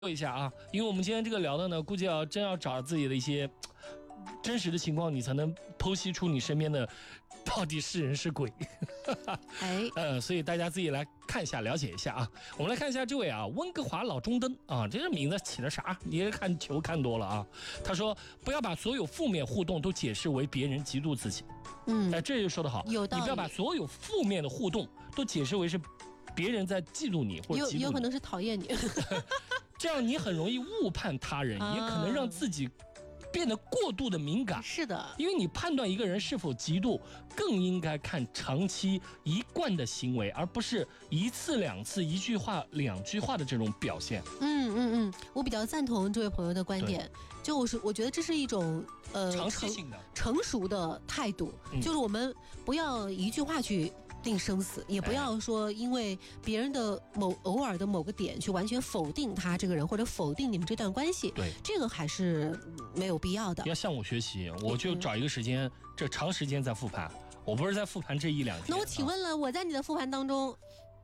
说一下啊，因为我们今天这个聊的呢，估计真要找自己的一些真实的情况，你才能剖析出你身边的到底是人是鬼。所以大家自己来看一下，了解一下啊。我们来看一下这位啊，温哥华老中灯啊，这个名字起的啥？你也看球看多了啊。他说不要把所有负面互动都解释为别人嫉妒自己。这就说得好， 有道理。 你不要把所有负面的互动都解释为是别人在嫉妒你或者嫉妒你， 有可能是讨厌你。 这样你很容易误判他人，也可能让自己变得过度的敏感。 是的， 因为你判断一个人是否嫉妒，更应该看长期一贯的行为，而不是一次两次、一句话两句话的这种表现。 我比较赞同这位朋友的观点，我觉得这是一种长期性的成熟的态度，就是我们不要一句话去定生死，也不要说因为别人的偶尔的某个点去完全否定他这个人，或者否定你们这段关系。 对， 这个还是没有必要的。 要向我学习，我就找一个时间，这长时间在复盘。我不是在复盘这一两天。 那我请问了，我在你的复盘当中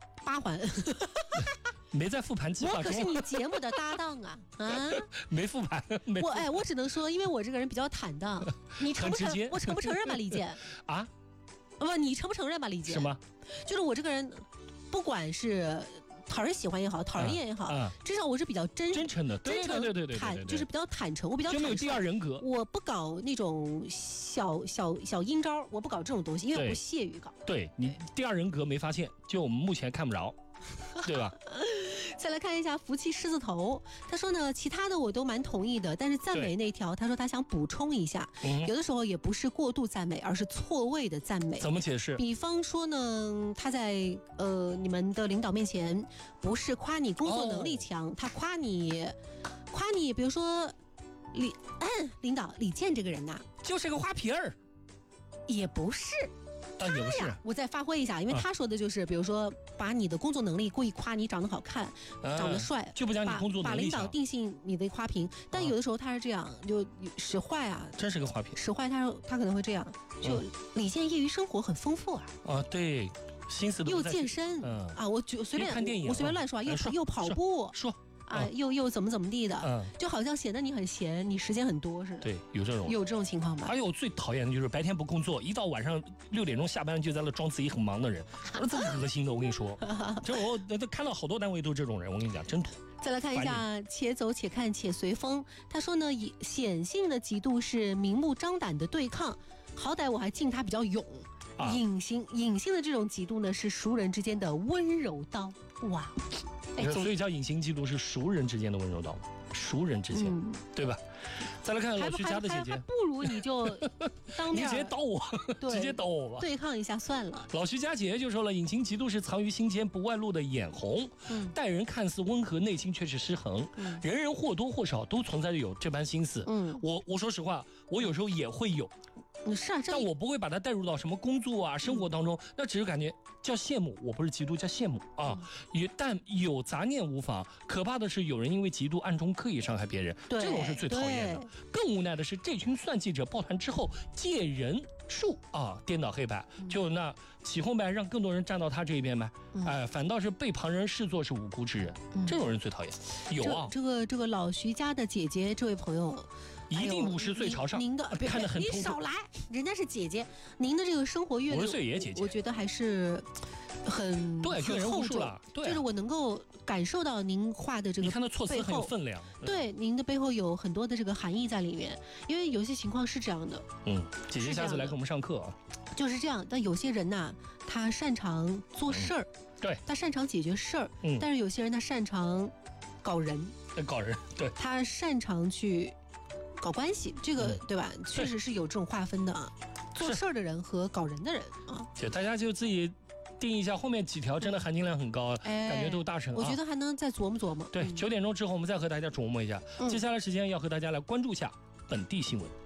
8环。 没在复盘计划中， 我可是你节目的搭档啊！ 没复盘， 我只能说，因为我这个人比较坦荡，你承不承？我承不承认吧，李健？ 啊？ 不，你承不承认吧，李健？ 什么？ 就是我这个人，不管是讨人喜欢也好，讨人厌也好，至少我是比较真诚的，对，就是比较坦诚，我比较就没有第二人格。 我不搞那种小阴招，我不搞这种东西，因为我不屑于搞。 对，你第二人格没发现，就我们目前看不着。对吧？ 再来看一下福气狮子头，他说呢，其他的我都蛮同意的，但是赞美那条，他说他想补充一下，有的时候也不是过度赞美，而是错位的赞美。 怎么解释？ 比方说呢，他在你们的领导面前，不是夸你工作能力强，他夸你，比如说领导李健这个人呐， 就是个花瓶儿， 也不是。 也不是， 我再发挥一下，因为他说的就是，比如说把你的工作能力故意夸你长得好看，长得帅， 就不讲你工作能力， 把领导定性你的花瓶。但有的时候他是这样，就使坏啊， 真是个花瓶。 使坏他可能会这样，就李健业余生活很丰富啊。 对，心思都又健身我就随便看电影， 我随便乱说，又跑步说。 又怎么地的，就好像显得你很闲，你时间很多似的。 对，有这种情况吧。 而且我最讨厌的就是白天不工作，一到晚上6点钟下班就在那装自己很忙的人，这么恶心的。我跟你说，我看到好多单位都是这种人，我跟你讲，真土。 再来看一下，且走且看且随风。他说呢，显性的嫉妒是明目张胆的对抗，好歹我还敬他比较勇。隐性的这种嫉妒呢，是熟人之间的温柔刀。哇！ 所以叫隐形嫉妒是熟人之间的温柔刀，熟人之间，对吧？再来看老徐家的姐姐， 还不如你就当面你直接刀我，直接刀我吧， 对抗一下算了。 老徐家姐姐就说了，隐形嫉妒是藏于心间不外露的眼红，待人看似温和，内心却是失衡。人人或多或少都存在着有这般心思。我说实话，我有时候也会有。 是啊， 但我不会把它带入到什么工作啊、生活当中，那只是感觉叫羡慕，我不是嫉妒，叫羡慕啊。但有杂念无妨，可怕的是有人因为嫉妒暗中刻意伤害别人，这种是最讨厌的。更无奈的是，这群算计者抱团之后借人数颠倒黑白，就那起哄呗，让更多人站到他这一边呗。反倒是被旁人视作是无辜之人，这种人最讨厌。有啊， 这个老徐家的姐姐这位朋友。 一定50岁朝上， 您的看得很透彻。 你少来，人家是姐姐，您的这个生活阅历 50岁也姐姐， 我觉得还是很厚重了。就是我能够感受到您话的这个， 你看他措辞很有分量。 对，您的背后有很多的这个含义在里面，因为有些情况是这样的。 姐姐下次来给我们上课啊。 就是这样，但有些人呐，他擅长做事儿， 对， 他擅长解决事儿，但是有些人他擅长搞人， 对， 他擅长去搞关系，这个对吧？确实是有这种划分的啊。做事儿的人和搞人的人就大家就自己定一下，后面几条真的含金量很高，感觉都大成。 我觉得还能再琢磨琢磨。 对，9点钟之后我们再和大家琢磨一下。接下来时间要和大家来关注一下本地新闻。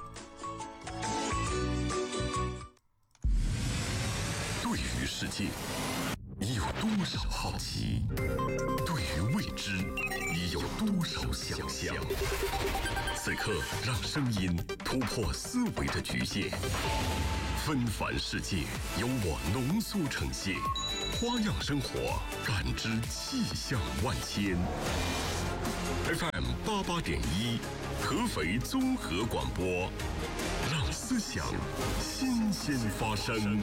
对于世界，你有多少好奇？对于未知，你有多少想象？此刻，让声音突破思维的局限，纷繁世界由我浓缩呈现，花样生活，感知气象万千。 FM 88.1，合肥综合广播，让思想新鲜发生。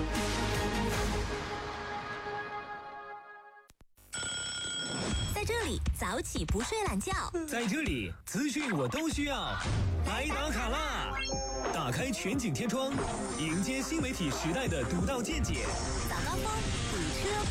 在这里早起不睡懒觉， 在这里资讯我都需要，来打卡啦！打开全景天窗，迎接新媒体时代的独到见解。 早高峰堵车